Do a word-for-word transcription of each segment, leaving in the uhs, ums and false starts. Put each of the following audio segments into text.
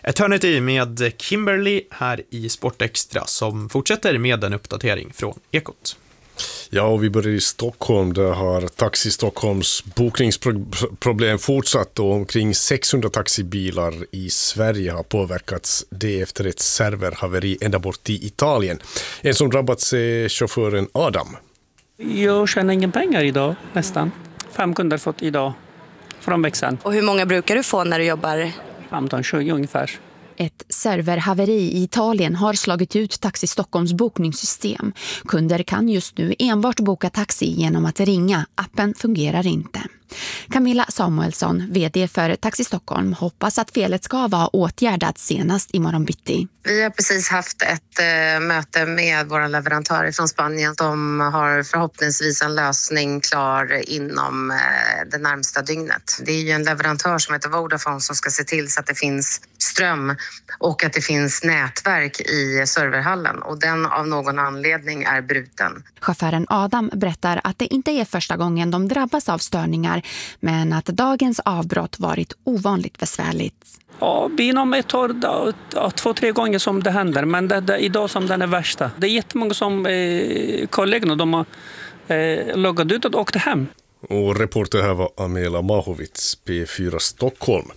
Eternity med Kimberly här i Sportextra som fortsätter med en uppdatering från Ekot. Ja, och vi börjar i Stockholm. Där har Taxi Stockholms bokningsproblem fortsatt och omkring sexhundra taxibilar i Sverige har påverkats det efter ett serverhaveri ända bort i Italien. En som drabbats är chauffören Adam. Jag tjänar ingen pengar idag, nästan. Fem kunder fått idag från växeln. Och hur många brukar du få när du jobbar? femton tjugo ungefär. Ett serverhaveri i Italien har slagit ut Taxi Stockholms bokningssystem. Kunder kan just nu enbart boka taxi genom att ringa. Appen fungerar inte. Camilla Samuelsson, vd för Taxi Stockholm, hoppas att felet ska vara åtgärdat senast imorgon bitti. Vi har precis haft ett eh, möte med våra leverantörer från Spanien. De har förhoppningsvis en lösning klar inom eh, det närmsta dygnet. Det är ju en leverantör som heter Vodafone som ska se till så att det finns ström och att det finns nätverk i serverhallen. Och den av någon anledning är bruten. Chauffören Adam berättar att det inte är första gången de drabbas av störningar, men att dagens avbrott varit ovanligt besvärligt. Ja, inom ett år, då, ja, två, tre gånger som det händer, men det, det, idag som den är värsta. Det är jättemånga som eh, kollegorna, de har eh, loggat ut och åkt hem. Och reporter här var Amela Mahovits, P fyra Stockholm.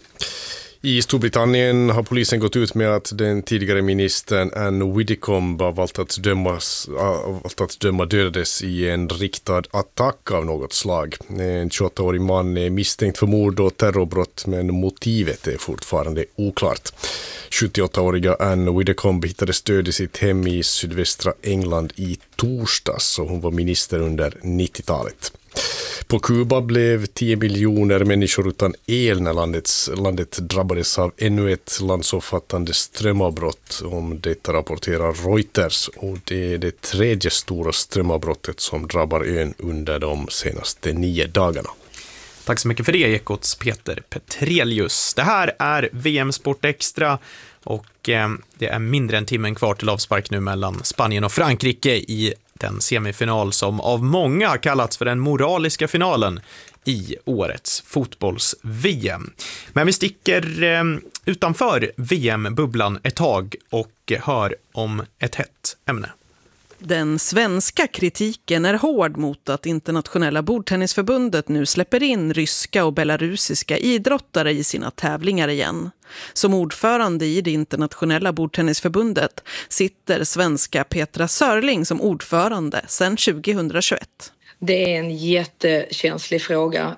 I Storbritannien har polisen gått ut med att den tidigare ministern Anne Widdecombe har valt att, dömas, valt att döma dödades i en riktad attack av något slag. En tjugoåttaårig man är misstänkt för mord och terrorbrott, men motivet är fortfarande oklart. sjuttioåttaåriga Anne Widdecombe hittades död i sitt hem i sydvästra England i torsdags, och hon var minister under nittiotalet. På Kuba blev tio miljoner människor utan el när landets, landet drabbades av ännu ett landsomfattande strömavbrott. Om detta rapporterar Reuters, och det är det tredje stora strömavbrottet som drabbar ön under de senaste nio dagarna. Tack så mycket för det, Ekots Peter Petrelius. Det här är V M Sport Extra och eh, det är mindre än timmen kvar till avspark nu mellan Spanien och Frankrike i den semifinal som av många kallats för den moraliska finalen i årets fotbolls-V M. Men vi sticker eh, utanför V M-bubblan ett tag och hör om ett hett ämne. Den svenska kritiken är hård mot att Internationella bordtennisförbundet nu släpper in ryska och belarusiska idrottare i sina tävlingar igen. Som ordförande i det Internationella bordtennisförbundet sitter svenska Petra Sörling som ordförande sedan tjugohundratjugoett. Det är en jättekänslig fråga.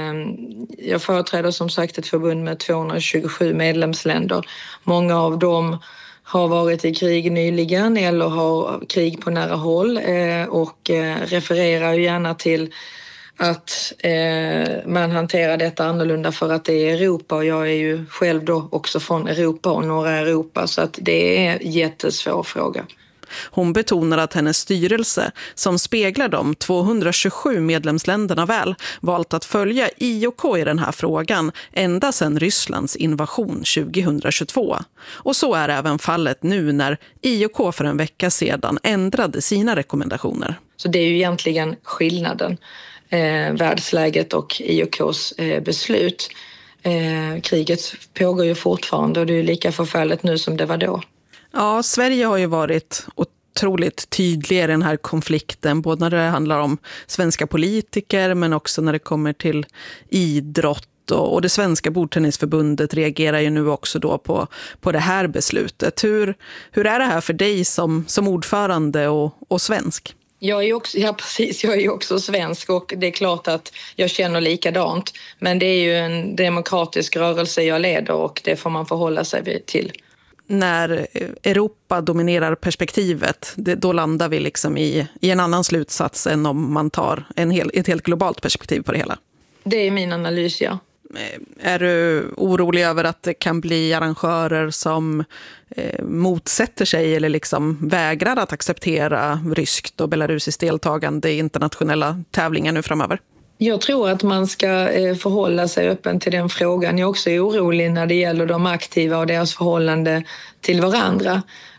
Jag företräder som sagt ett förbund med tvåhundratjugosju medlemsländer. Många av dem har varit i krig nyligen eller har krig på nära håll och refererar ju gärna till att man hanterar detta annorlunda för att det är Europa, och jag är ju själv då också från Europa och norra Europa, så att det är en jättesvår fråga. Hon betonar att hennes styrelse, som speglar de tvåhundratjugosju medlemsländerna väl, valt att följa I O K i den här frågan ända sedan Rysslands invasion tjugohundratjugotvå. Och så är även fallet nu när I O K för en vecka sedan ändrade sina rekommendationer. Så det är ju egentligen skillnaden, eh, världsläget och I O K:s eh, beslut. Eh, kriget pågår ju fortfarande och det är ju lika förfärligt nu som det var då. Ja, Sverige har ju varit otroligt tydlig i den här konflikten, både när det handlar om svenska politiker men också när det kommer till idrott, och det svenska bordtennisförbundet reagerar ju nu också då på, på det här beslutet. Hur, hur är det här för dig som, som ordförande och, och svensk? Jag är också, ja precis, jag är också svensk och det är klart att jag känner likadant, men det är ju en demokratisk rörelse jag leder och det får man förhålla sig till. När Europa dominerar perspektivet, det, då landar vi liksom i, i en annan slutsats än om man tar en hel, ett helt globalt perspektiv på det hela. Det är min analys, ja. Är du orolig över att det kan bli arrangörer som eh, motsätter sig eller liksom vägrar att acceptera ryskt och belarusiskt deltagande i internationella tävlingar nu framöver? Jag tror att man ska förhålla sig öppen till den frågan. Jag är också orolig när det gäller de aktiva och deras förhållande till varandra.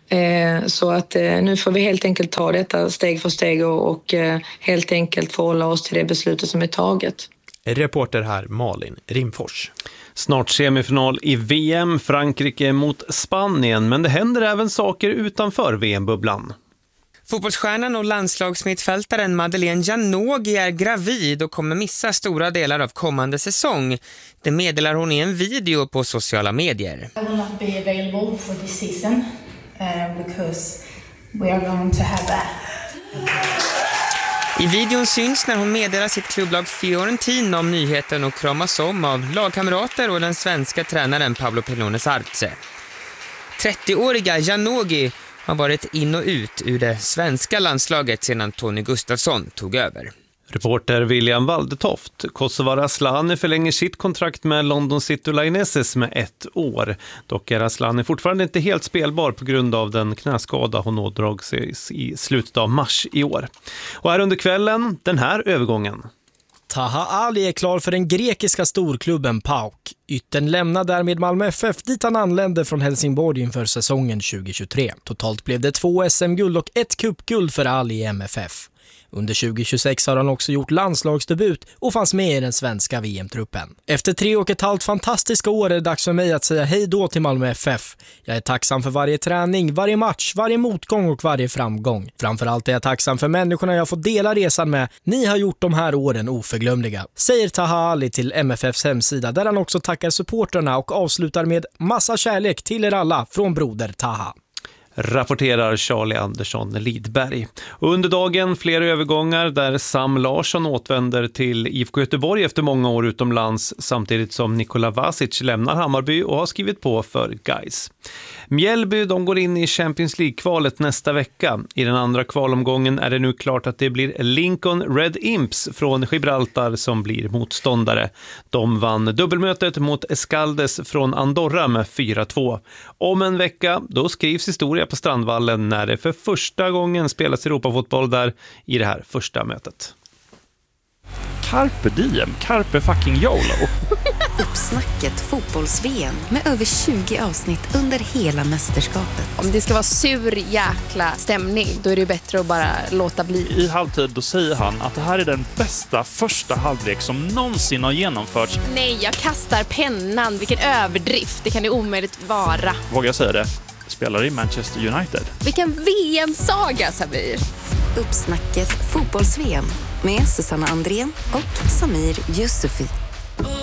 Så att nu får vi helt enkelt ta detta steg för steg och helt enkelt förhålla oss till det beslutet som är taget. Reporter här Malin Rimfors. Snart semifinal i V M, Frankrike mot Spanien, men det händer även saker utanför V M-bubblan. Fotbollsstjärnan och landslagsmittfältaren Madeleine Janogy är gravid och kommer missa stora delar av kommande säsong. Det meddelar hon i en video på sociala medier. I will not be available for this season uh, because we are going to have a... I videon syns när hon meddelar sitt klubblag Fiorentina om nyheten och kramas om av lagkamrater och den svenska tränaren Pablo Pellones Arce. trettioåriga Janogy har varit in och ut ur det svenska landslaget sedan Tony Gustafsson tog över. Reporter William Waldetoft. Kosovar Asllani förlänger sitt kontrakt med London City Lionesses med ett år. Dock är Asllani fortfarande inte helt spelbar på grund av den knäskada hon ådrog sig i slutet av mars i år. Och här under kvällen, den här övergången. Taha Ali är klar för den grekiska storklubben PAOK. Yttern lämnar därmed Malmö F F dit han anlände från Helsingborg inför säsongen tjugo tjugotre. Totalt blev det två S M-guld och ett cupguld för Ali i M F F. Under tjugo tjugosex har han också gjort landslagsdebut och fanns med i den svenska V M-truppen. Efter tre och ett halvt fantastiska år är det dags för mig att säga hej då till Malmö F F. Jag är tacksam för varje träning, varje match, varje motgång och varje framgång. Framförallt är jag tacksam för människorna jag får dela resan med. Ni har gjort de här åren oförglömliga, säger Taha Ali till M F Fs hemsida där han också tackar supporterna och avslutar med massa kärlek till er alla från broder Taha. Rapporterar Charlie Andersson Lidberg. Och under dagen fler övergångar där Sam Larsson återvänder till I F K Göteborg efter många år utomlands samtidigt som Nikola Vasic lämnar Hammarby och har skrivit på för Gais. Mjällby de går in i Champions League-kvalet nästa vecka. I den andra kvalomgången är det nu klart att det blir Lincoln Red Imps från Gibraltar som blir motståndare. De vann dubbelmötet mot Escaldes från Andorra med fyra två. Om en vecka då skrivs historia på Strandvallen när det för första gången spelas Europafotboll där i det här första mötet. Carpe diem, carpe fucking YOLO. Uppsnacket fotbolls-V M med över tjugo avsnitt under hela mästerskapet. Om det ska vara sur jäkla stämning, då är det bättre att bara låta bli. I halvtid då säger han att det här är den bästa första halvlek som någonsin har genomförts. Nej, jag kastar pennan. Vilken överdrift. Det kan det omöjligt vara. Vågar jag säga det? Spelar i Manchester United. Vilken V M-saga, Samir. Uppsnacket fotbolls-V M med Susanna Andrén och Samir Yusufi.